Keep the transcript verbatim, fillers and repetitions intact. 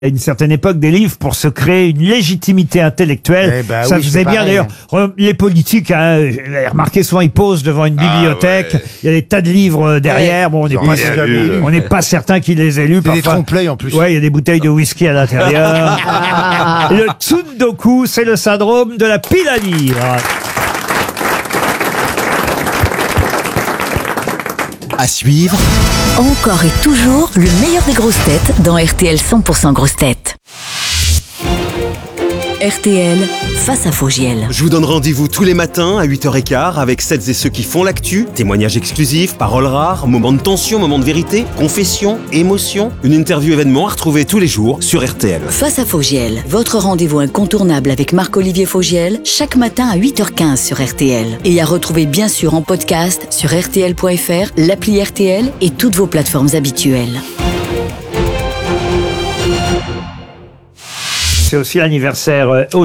À une certaine époque, des livres pour se créer une légitimité intellectuelle. Eh ben ça oui, faisait c'est bien pareil. d'ailleurs. Re- Les politiques, hein, vous avez remarqué, souvent ils posent devant une bibliothèque. ouais. Il y a des tas de livres derrière. Bon, on n'est Ils ont pas, rien lu. on n'est pas certain qu'il les ait lus. C'est des Parfois- trompe-l'œil en plus. Ouais, il y a des bouteilles de whisky à l'intérieur. Le tsundoku, c'est le syndrome de la pile à livres. À suivre, Encore et toujours le meilleur des grosses têtes dans R T L cent pour cent grosses têtes. R T L, face à Fogiel. je vous donne rendez-vous tous les matins à huit heures quinze avec celles et ceux qui font l'actu, témoignages exclusifs, paroles rares, moments de tension, moments de vérité, confessions, émotions, une interview événement à retrouver tous les jours sur R T L. Face à Fogiel, votre rendez-vous incontournable avec Marc-Olivier Fogiel, chaque matin à huit heures quinze sur R T L. Et à retrouver bien sûr en podcast sur R T L point F R, l'appli R T L et toutes vos plateformes habituelles. C'est aussi l'anniversaire euh,